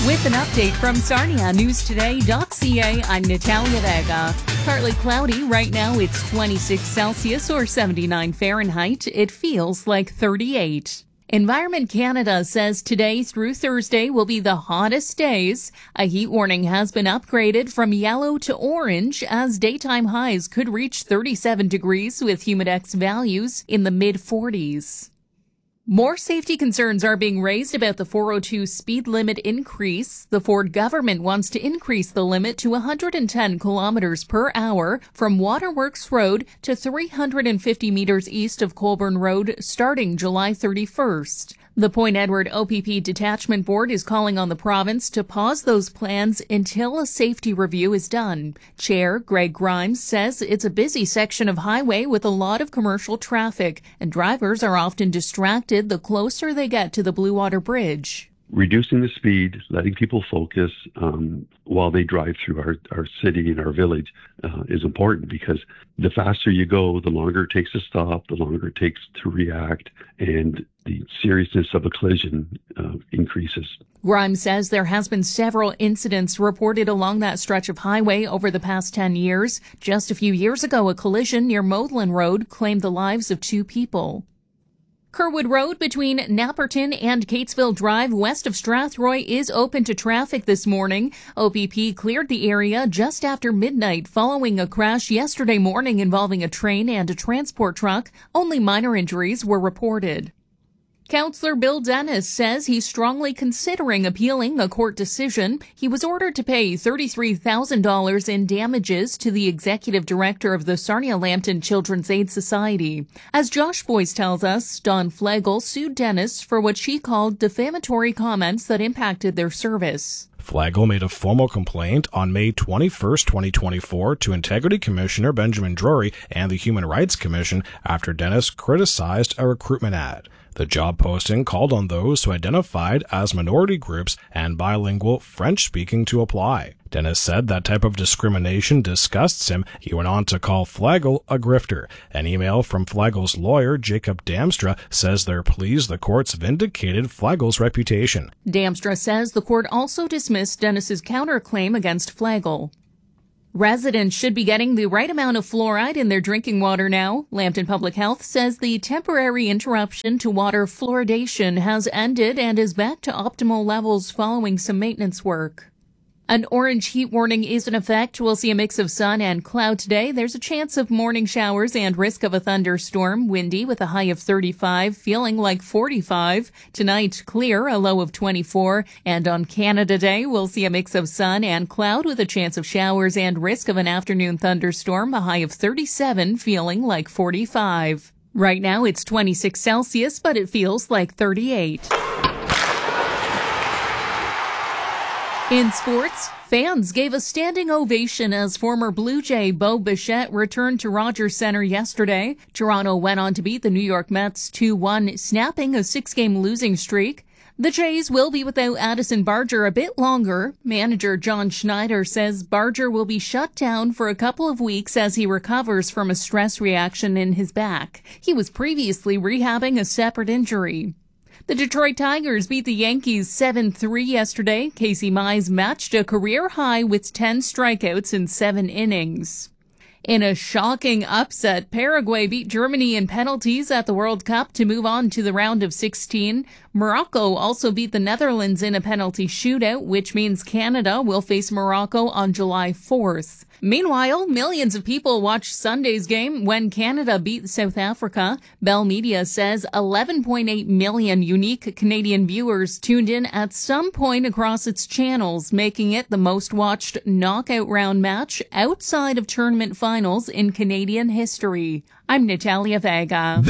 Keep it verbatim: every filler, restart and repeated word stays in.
With an update from Sarnia News Today dot C A, I'm Natalia Vega. Partly cloudy. Right now it's twenty-six Celsius or seventy-nine Fahrenheit. It feels like thirty-eight. Environment Canada says today through Thursday will be the hottest days. A heat warning has been upgraded from yellow to orange as daytime highs could reach thirty-seven degrees with humidex values in the mid forties. More safety concerns are being raised about the four oh two speed limit increase. The Ford government wants to increase the limit to one hundred ten kilometers per hour from Waterworks Road to three hundred fifty meters east of Colborne Road starting July thirty-first. The Point Edward O P P Detachment Board is calling on the province to pause those plans until a safety review is done. Chair Greg Grimes says it's a busy section of highway with a lot of commercial traffic, and drivers are often distracted the closer they get to the Blue Water Bridge. Reducing the speed, letting people focus um, while they drive through our, our city and our village uh, is important, because the faster you go, the longer it takes to stop, the longer it takes to react, and the seriousness of a collision uh, increases. Grimes says there has been several incidents reported along that stretch of highway over the past ten years. Just a few years ago, a collision near Modlin Road claimed the lives of two people. Kerwood Road between Napperton and Catesville Drive west of Strathroy is open to traffic this morning. O P P cleared the area just after midnight following a crash yesterday morning involving a train and a transport truck. Only minor injuries were reported. Councillor Bill Dennis says he's strongly considering appealing a court decision. He was ordered to pay thirty-three thousand dollars in damages to the executive director of the Sarnia-Lambton Children's Aid Society. As Josh Boyce tells us, Dawn Flegel sued Dennis for what she called defamatory comments that impacted their service. Flegel made a formal complaint on May twenty-first, twenty twenty-four to Integrity Commissioner Benjamin Drury and the Human Rights Commission after Dennis criticized a recruitment ad. The job posting called on those who identified as minority groups and bilingual French-speaking to apply. Dennis said that type of discrimination disgusts him. He went on to call Flegel a grifter. An email from Flegel's lawyer, Jacob Damstra, says they're pleased the courts vindicated Flegel's reputation. Damstra says the court also dismissed Dennis's counterclaim against Flegel. Residents should be getting the right amount of fluoride in their drinking water now. Lambton Public Health says the temporary interruption to water fluoridation has ended and is back to optimal levels following some maintenance work. An orange heat warning is in effect. We'll see a mix of sun and cloud today. There's a chance of morning showers and risk of a thunderstorm. Windy with a high of thirty-five, feeling like forty-five. Tonight, clear, a low of twenty-four. And on Canada Day, we'll see a mix of sun and cloud with a chance of showers and risk of an afternoon thunderstorm. A high of thirty-seven, feeling like forty-five. Right now, it's twenty-six Celsius, but it feels like thirty-eight. In sports, fans gave a standing ovation as former Blue Jay Bo Bichette returned to Rogers Centre yesterday. Toronto went on to beat the New York Mets two one, snapping a six-game losing streak. The Jays will be without Addison Barger a bit longer. Manager John Schneider says Barger will be shut down for a couple of weeks as he recovers from a stress reaction in his back. He was previously rehabbing a separate injury. The Detroit Tigers beat the Yankees seven three yesterday. Casey Mize matched a career high with ten strikeouts in seven innings. In a shocking upset, Paraguay beat Germany in penalties at the World Cup to move on to the round of sixteen. Morocco also beat the Netherlands in a penalty shootout, which means Canada will face Morocco on July fourth. Meanwhile, millions of people watched Sunday's game when Canada beat South Africa. Bell Media says eleven point eight million unique Canadian viewers tuned in at some point across its channels, making it the most watched knockout round match outside of tournament finals in Canadian history. I'm Natalia Vega.